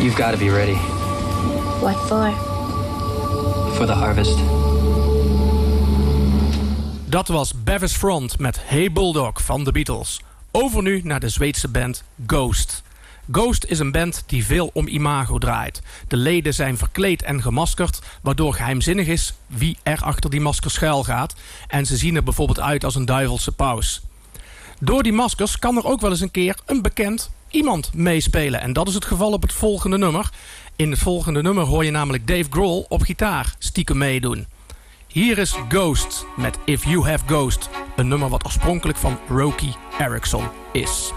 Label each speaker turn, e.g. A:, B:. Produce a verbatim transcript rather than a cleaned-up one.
A: You've got to be ready.
B: What for?
A: For the harvest.
C: Dat was Bevis Front met Hey Bulldog van de Beatles. Over nu naar de Zweedse band Ghost. Ghost is een band die veel om imago draait. De leden zijn verkleed en gemaskerd, waardoor geheimzinnig is wie er achter die maskers schuil gaat. En ze zien er bijvoorbeeld uit als een duivelse paus. Door die maskers kan er ook wel eens een keer een bekend iemand meespelen. En dat is het geval op het volgende nummer. In het volgende nummer hoor je namelijk Dave Grohl op gitaar stiekem meedoen. Hier is Ghost met If You Have Ghost. Een nummer wat oorspronkelijk van Roky Erickson is.